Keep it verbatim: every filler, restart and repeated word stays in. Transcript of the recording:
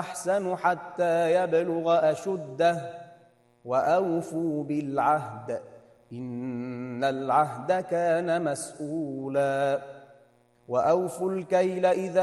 أحسن حتى يبلغ أشده وأوفوا بالعهد إن العهد كان مسؤولا وأوفوا الكيل إذا